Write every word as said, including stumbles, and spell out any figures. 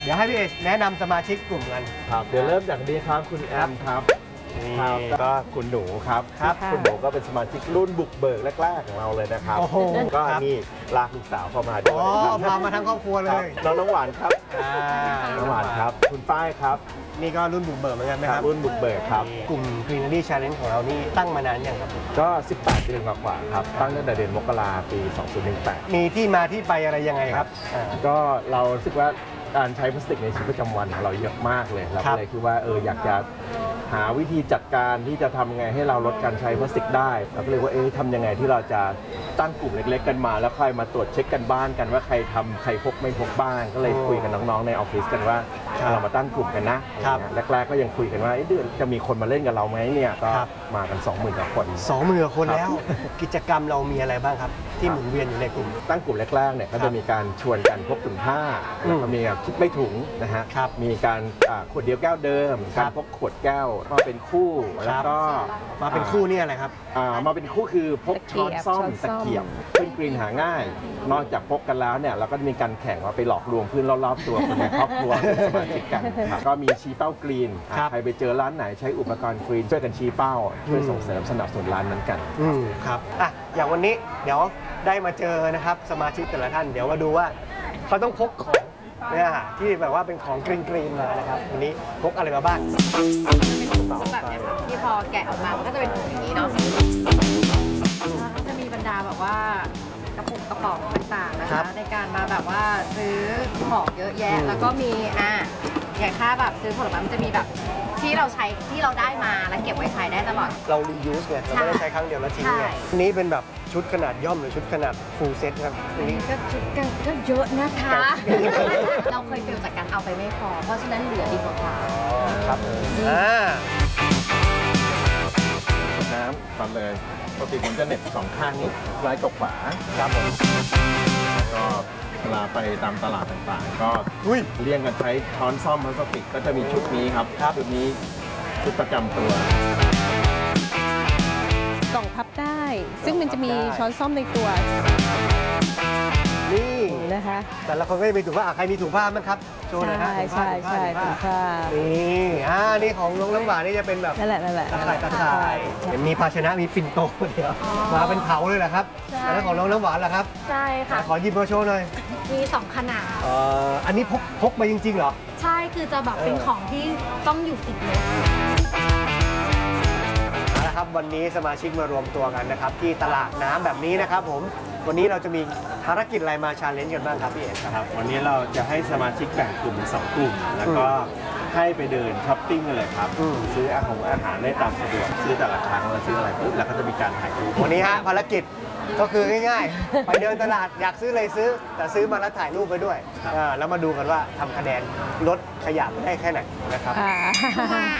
เดี๋ยวให้พี่เอแนะนำสมาชิกกลุ่มกันครับเดี๋ยวเริ่มจากนี้ครับคุณแอมครับครับก็คุณหนูครับครับคุณหนูก็เป็นสมาชิกรุ่นบุกเบิกแรกๆของเราเลยนะครับก็นี่ลากลูกสาวเข้ามาด้วยอ๋อพามาทั้งครอบครัวเลยน้องน้องหวานครับน้องหวานครับคุณป้ายครับนี่ก็รุ่นบุกเบิกเหมือนกันไหมครับรุ่นบุกเบิกครับกลุ่ม Greenery Challenge ของเรานี่ตั้งมานานยังครับก็สิบแปดเดือนกว่าๆครับตั้งตั้งแต่เดือนมกราปีสองพันสิบแปดมีที่มาที่ไปอะไรยังไงครับก็เรารู้สึกว่าการใช้พลาสติกในชีวิตประจำวันของเราเยอะมากเลยเราก็เลยคิดว่าเอออยากจะหาวิธีจัดการที่จะทำไงให้เราลดการใช้พลาสติกได้เราก็เลยว่าเอ๊ะทำยังไงที่เราจะตั้งกลุ่มเล็กๆกันมาแล้วใครมาตรวจเช็คกันบ้านกันว่าใครทำใครพกไม่พกบ้างก็เลยคุยกันน้องๆในออฟฟิศกันว่าเรามาตั้งกลุ่มกันนะแรกๆก็ยังคุยกันว่าเดือนจะมีคนมาเล่นกับเราไหมเนี่ยก็มากัน สองหมื่น กว่าคนสองหมื่น กว่าคนแล้วกิจกรรมเรามีอะไรบ้างครับที่หมุนเวียนอยู่ในกลุ่มตั้งกลุ่มแรกๆเนี่ยก็จะมีการชวนกันพกถุงผ้าแล้วก็มีคิดไม่ถุงนะฮะมีการขวดเดียวแก้วเดิมการพกขวดแก้วมาเป็นคู่แล้วก็มาเป็นคู่นี่อะไรครับมาเป็นคู่คือพกช้อนซ่อมตะเกียบเพื่อนกรีนหาง่ายนอกจากพกกันแล้วเนี่ยเราก็มีการแข่งว่าไปหลอกลวงเพื่อนรอบๆตัวคนในครอบครัวสมาชิกกันก็มีชี้เป้ากรีนใครไปเจอร้านไหนใช้อุปกรณ์กรีนช่วยกันชี้เป้าช่วยส่งเสริมสนับสนุนร้านนั้นกันอืมครับอ่ะอย่างวันนี้เดี๋ยวได้มาเจอนะครับสมาชิกแต่ละท่านเดี๋ยวมาดูว่าเขาต้องพกของเนี่ยที่แบบว่าเป็นของกรีนกรีนมานะครับวันนี้พกอะไรมาบ้างแบบนี้ที่พอแกะออกมามันก็จะเป็นถุงอย่างนี้เนาะก็จะมีบรรดาแบบว่ากระปุกกระป๋องต่างๆนะคะในการมาแบบว่าซื้อของเยอะแยะแล้วก็มีอ่ะอย่างถ้าแบบซื้อผลไม้มันจะมีแบบที่เราใช้ที่เราได้มาแล้วเก็บไว้ใช้ได้ตลอดเรา reuse ไงเราไม่ได้ใช้ครั้งเดียวแล้วทิ้งไงนี้เป็นแบบชุดขนาดย่อมหรือชุดขนาด full set ครับอันนี้ก็ชุดกันก็เยอะนะคะเราเคยเฟลจากการเอาไปไม่พอเพราะฉะนั้นเหลือดีกว่าครับอ่าน้ำก่อนเลยปกติผมจะเหน็บสองข้างนี้ซ้ายกับขวาครับผมก็เวลาไปตามตลาดต่างๆก็เลี่ยงกันใช้ช้อนซ่อมพลาสติกก็จะมีชุดนี้ครับชุดนี้ชุดประจำตัวกล่องพับได้ซึ่งมันจะมีช้อนซ่อมในตัวนี่นะคะแต่ละคนก็จะมีถุงผ้าใครมีถุงผ้ามั้งครับโชว์หน่อยนะใช่ใช่ใช่ถุงผ้านี่อ่านี่ของน้องน้ำหวานนี่จะเป็นแบบนั่นแหละนั่นแหละตะข่ายตะข่ายมีภาชนะมีปิ่นโตเดียวมาเป็นเผาเลยแหละครับแล้วของน้องน้ำหวานล่ะครับใช่ค่ะขอหยิบมาโชว์หน่อยมีสองขนาดอ่าอันนี้พกพกมาจริงๆเหรอใช่คือจะแบบเป็นของที่ต้องอยู่ติดรถนะครับวันนี้สมาชิกมารวมตัวกันนะครับที่ตลาดน้ำแบบนี้นะครับผมวันนี้เราจะมีภารกิจอะไรมาชาเลนจ์กันบ้างครับพี่เอกครับวันนี้เราจะให้สมาชิกแบ่งกลุ่มเป็นสองกลุ่มแล้วก็ให้ไปเดินช้อปปิ้งกันเลยครับซื้ออาหารอาหารได้ตามสะดวกซื้อแต่ละครั้งเราซื้ออะไรปุ๊บแล้วก็จะมีการถ่ายรูปวันนี้ฮะภารกิจก็คือง่ายๆไปเดินตลาดอยากซื้ออะไรซื้อแต่ซื้อมาแล้วถ่ายรูปไปด้วยแล้วมาดูกันว่าทำคะแนนลดขยะได้แค่ไหนนะครับ